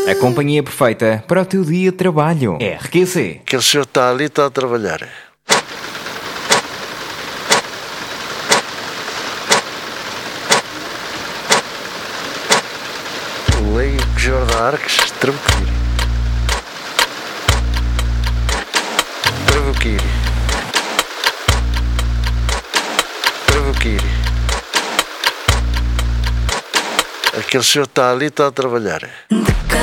A companhia perfeita para o teu dia de trabalho. RQC. Aquele senhor está ali, está a trabalhar. Leio que Jorge Arques, tranquilo. Trabuquiri. Aquele senhor está ali, está a trabalhar.